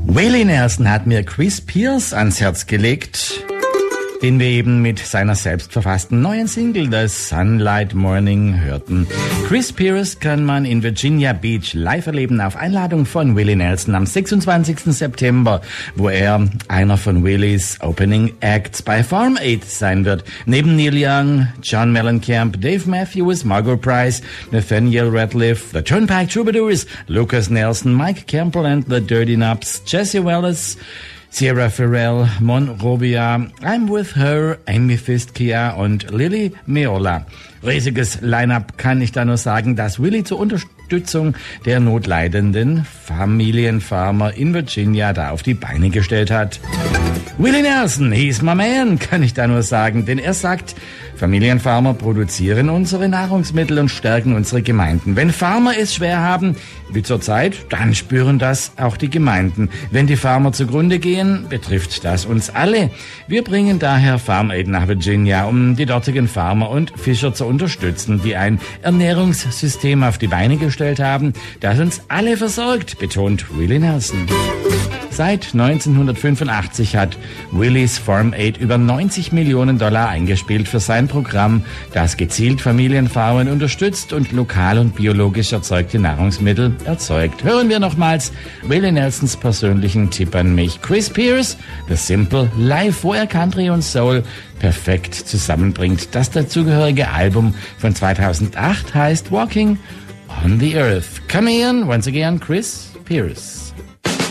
Willie Nelson hat mir Chris Pierce ans Herz gelegt, den wir eben mit seiner selbstverfassten neuen Single The Sunlight Morning hörten. Chris Pierce kann man in Virginia Beach live erleben auf Einladung von Willie Nelson am 26. September, wo er einer von Willies Opening Acts bei Farm Aid sein wird. Neben Neil Young, John Mellencamp, Dave Matthews, Margot Price, Nathaniel Rateliff, The Turnpike Troubadours, Lucas Nelson, Mike Campbell and the Dirty Knobs, Jesse Wallace, Sierra Farrell, Monrovia, I'm With Her, Amethyst Kia und Lily Meola. Riesiges Line-Up, kann ich da nur sagen, dass Willie zur Unterstützung der notleidenden Familienfarmer in Virginia da auf die Beine gestellt hat. Willie Nelson, he's my man, kann ich da nur sagen, denn er sagt, Familienfarmer produzieren unsere Nahrungsmittel und stärken unsere Gemeinden. Wenn Farmer es schwer haben, wie zurzeit, dann spüren das auch die Gemeinden. Wenn die Farmer zugrunde gehen, betrifft das uns alle. Wir bringen daher Farm Aid nach Virginia, um die dortigen Farmer und Fischer zu unterstützen, die ein Ernährungssystem auf die Beine gestellt haben, das uns alle versorgt, betont Willie Nelson. Seit 1985 hat Willies Farm Aid über $90 Millionen eingespielt für sein Programm, das gezielt Familienfarmen unterstützt und lokal und biologisch erzeugte Nahrungsmittel erzeugt. Hören wir nochmals Willie Nelsons persönlichen Tipp an mich. Chris Pierce, The Simple Life, wo er Country und Soul perfekt zusammenbringt. Das dazugehörige Album von 2008 heißt Walking on the Earth. Come in, once again, Chris Pierce.